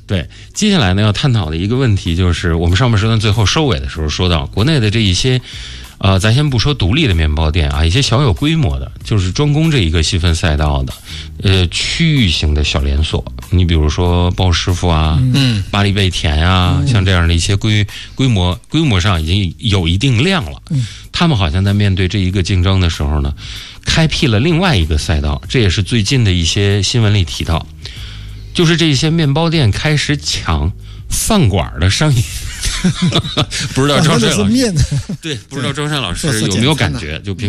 对，接下来呢要探讨的一个问题就是，我们上半时段最后收尾的时候说到，国内的这一些，咱先不说独立的面包店啊，一些小有规模的，就是专攻这一个细分赛道的，区域型的小连锁，你比如说鲍师傅啊，巴黎味甜啊，像这样的一些规模上已经有一定量了，他们好像在面对这一个竞争的时候呢，开辟了另外一个赛道，这也是最近的一些新闻里提到，就是这些面包店开始抢饭馆的生意。不知道张帅老师对，不知道张帅老师有没有感觉？就平